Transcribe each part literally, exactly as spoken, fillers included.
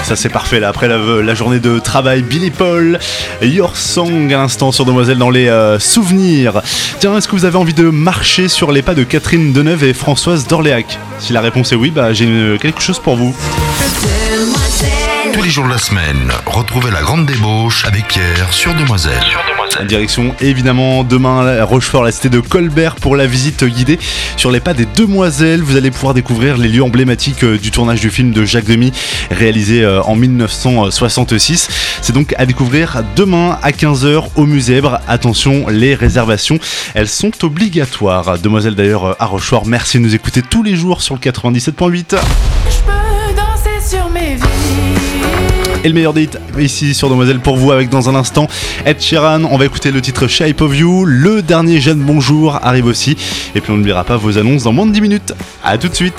Ça c'est parfait là, après la, la journée de travail. Billy Paul, Your Song à l'instant sur Demoiselle dans les euh, souvenirs. Tiens, est-ce que vous avez envie de marcher sur les pas de Catherine Deneuve et Françoise d'Orléac? Si la réponse est oui, bah j'ai une, quelque chose pour vous. Tous les jours de la semaine, retrouvez la grande débauche avec Pierre sur Demoiselle. Sur Demoiselle. En direction évidemment demain à Rochefort, la cité de Colbert pour la visite guidée sur les pas des Demoiselles. Vous allez pouvoir découvrir les lieux emblématiques du tournage du film de Jacques Demy réalisé en dix-neuf cent soixante-six. C'est donc à découvrir demain à quinze heures au Musée Èvre. Attention, les réservations, elles sont obligatoires. Demoiselles d'ailleurs à Rochefort, merci de nous écouter tous les jours sur le quatre-vingt-dix-sept point huit. Je peux danser sur mes vies. Et le meilleur des hits ici sur Demoiselle pour vous avec dans un instant Ed Sheeran. On va écouter le titre Shape of You. Le dernier Jeanne Bonjour arrive aussi. Et puis on n'oubliera pas vos annonces dans moins de dix minutes. A tout de suite.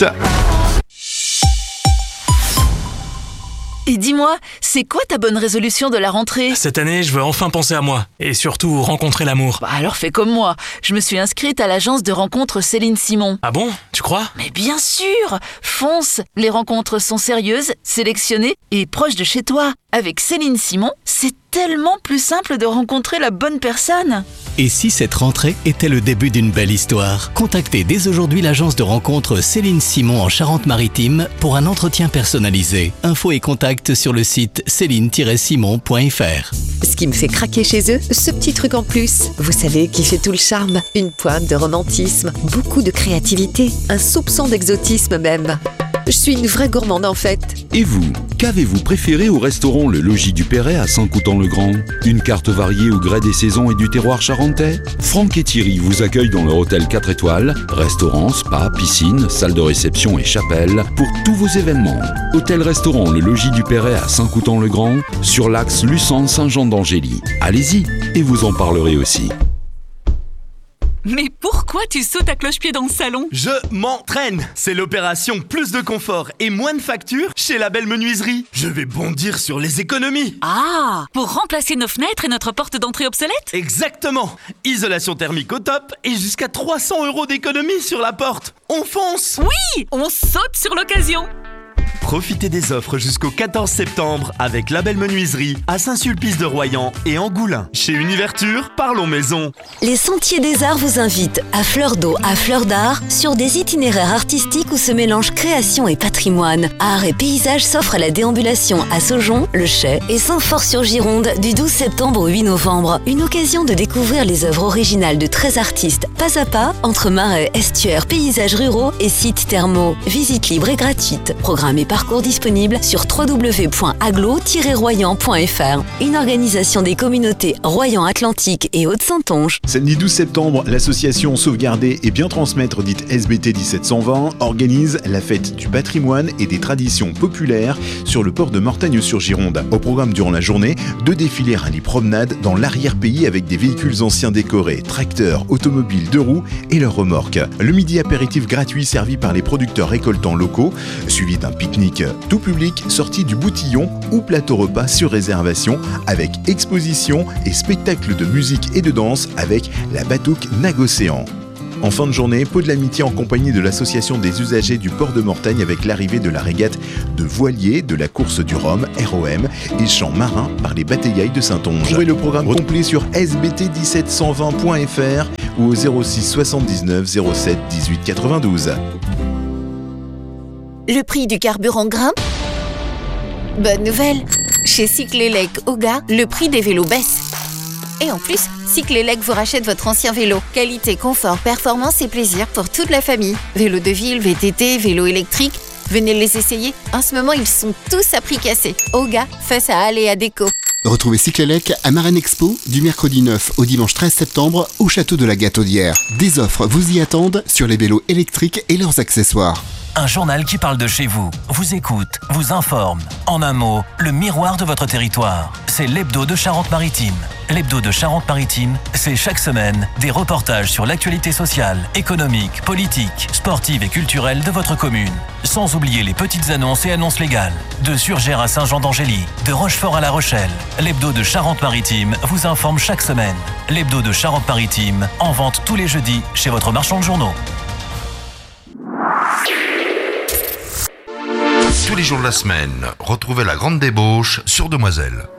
Et dis-moi, c'est quoi ta bonne résolution de la rentrée ? Cette année, je veux enfin penser à moi. Et surtout, rencontrer l'amour. Bah alors fais comme moi. Je me suis inscrite à l'agence de rencontres Céline Simon. Ah bon ? Tu crois ? Mais bien sûr ! Fonce ! Les rencontres sont sérieuses, sélectionnées et proches de chez toi. Avec Céline Simon, c'est tellement plus simple de rencontrer la bonne personne. Et si cette rentrée était le début d'une belle histoire ? Contactez dès aujourd'hui l'agence de rencontres Céline Simon en Charente-Maritime pour un entretien personnalisé. Infos et contacts sur le site céline tiret simon point f r. Ce qui me fait craquer chez eux, ce petit truc en plus. Vous savez qui fait tout le charme ? Une pointe de romantisme, beaucoup de créativité, un soupçon d'exotisme même. Je suis une vraie gourmande en fait. Et vous, qu'avez-vous préféré au restaurant Le Logis du Perret à Saint-Coutan-le-Grand ? Une carte variée au gré des saisons et du terroir charentais ? Franck et Thierry vous accueillent dans leur hôtel quatre étoiles, restaurant, spa, piscine, salle de réception et chapelle pour tous vos événements. Hôtel-restaurant Le Logis du Perret à Saint-Coutan-le-Grand sur l'axe Luçon-Saint-Jean-d'Angély. Allez-y et vous en parlerez aussi. Mais pourquoi tu sautes à cloche-pied dans le salon ? Je m'entraîne. C'est l'opération plus de confort et moins de factures chez La Belle Menuiserie. Je vais bondir sur les économies. Ah, pour remplacer nos fenêtres et notre porte d'entrée obsolète ? Exactement. Isolation thermique au top et jusqu'à trois cents euros d'économie sur la porte. On fonce. Oui, on saute sur l'occasion. Profitez des offres jusqu'au quatorze septembre avec La Belle Menuiserie à Saint-Sulpice-de-Royan et Angoulins. Chez Univerture, parlons maison. Les Sentiers des Arts vous invitent à fleur d'eau, à fleur d'art, sur des itinéraires artistiques où se mélangent création et patrimoine. Art et paysage s'offrent à la déambulation à Saujon, Le Chais et Saint-Fort-sur-Gironde du douze septembre au huit novembre. Une occasion de découvrir les œuvres originales de treize artistes, pas à pas, entre marais, estuaires, paysages ruraux et sites thermaux. Visite libre et gratuite. Programme et parcours disponible sur w w w point aglo tiret royan point f r. Une organisation des communautés Royan-Atlantique et Haute-Saintonge. Samedi douze septembre, l'association Sauvegarder et Bien Transmettre, dite S B T dix-sept cent vingt, organise la fête du patrimoine et des traditions populaires sur le port de Mortagne-sur-Gironde. Au programme durant la journée, deux défilés rallye-promenade dans l'arrière-pays avec des véhicules anciens décorés, tracteurs, automobiles, deux roues et leurs remorques. Le midi apéritif gratuit servi par les producteurs récoltants locaux, suivi d'un pique-nique tout public sorti du boutillon ou plateau repas sur réservation avec exposition et spectacle de musique et de danse avec la Batouk Nagocéan. En fin de journée, pot de l'amitié en compagnie de l'association des usagers du port de Mortagne avec l'arrivée de la régate de voiliers de la course du Rhum, R O M, et chants marins par les batailles de Saintonge. Trouvez le programme complet sur s b t dix-sept cent vingt point f r ou au zéro six soixante-dix-neuf zéro sept dix-huit quatre-vingt-douze. Le prix du carburant grimpe ? Bonne nouvelle ! Chez Cyclélec Oga, le prix des vélos baisse. Et en plus, Cyclélec vous rachète votre ancien vélo. Qualité, confort, performance et plaisir pour toute la famille. Vélo de ville, V T T, vélo électrique, venez les essayer. En ce moment, ils sont tous à prix cassé. Oga, face à Aléa Déco. Retrouvez Cyclélec à Marraine Expo du mercredi neuf au dimanche treize septembre au château de la Gataudière. Des offres vous y attendent sur les vélos électriques et leurs accessoires. Un journal qui parle de chez vous, vous écoute, vous informe. En un mot, le miroir de votre territoire. C'est l'Hebdo de Charente-Maritime. L'Hebdo de Charente-Maritime, c'est chaque semaine des reportages sur l'actualité sociale, économique, politique, sportive et culturelle de votre commune. Sans oublier les petites annonces et annonces légales. De Surgères à Saint-Jean-d'Angély, de Rochefort à La Rochelle, l'Hebdo de Charente-Maritime vous informe chaque semaine. L'Hebdo de Charente-Maritime, en vente tous les jeudis chez votre marchand de journaux. Tous les jours de la semaine, retrouvez la grande débauche sur Demoiselle.